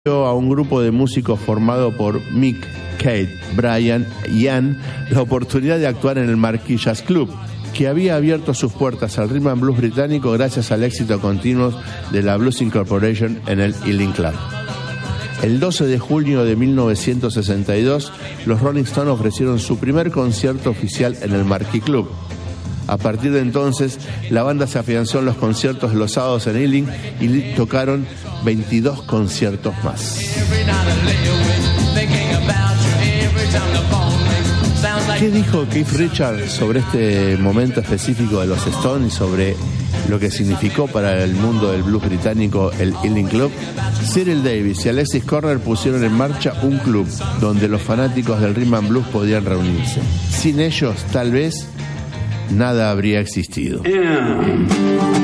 a un grupo de músicos formado por Mick, Kate, Brian y Ann la oportunidad de actuar en el Marquee Jazz Club, que había abierto sus puertas al rhythm and blues británico gracias al éxito continuo de la Blues Incorporation en el Ealing Club. El 12 de junio de 1962, los Rolling Stones ofrecieron su primer concierto oficial en el Marquee Club. A partir de entonces, la banda se afianzó en los conciertos de los sábados en Ealing y tocaron 22 conciertos más. ¿Qué dijo Keith Richards sobre este momento específico de los Stones y sobre lo que significó para el mundo del blues británico el Ealing Club? Cyril Davis y Alexis Corner pusieron en marcha un club donde los fanáticos del rhythm and blues podían reunirse. Sin ellos, tal vez, nada habría existido.